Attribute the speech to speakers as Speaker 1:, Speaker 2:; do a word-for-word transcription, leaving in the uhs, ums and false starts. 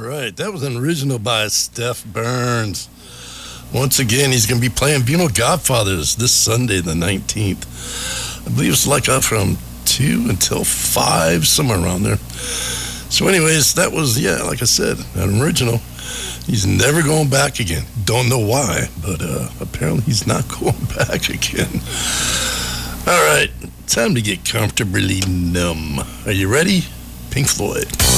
Speaker 1: right, that was an original by Steph Burns. Once again, he's going to be playing Vino Godfathers this Sunday, the nineteenth. I believe it's like up from two until five, somewhere around there. So anyways, that was, yeah, like I said, an original. He's never going back again. Don't know why, but uh, apparently he's not going back again. All right, time to get comfortably numb. Are you ready? Pink Floyd.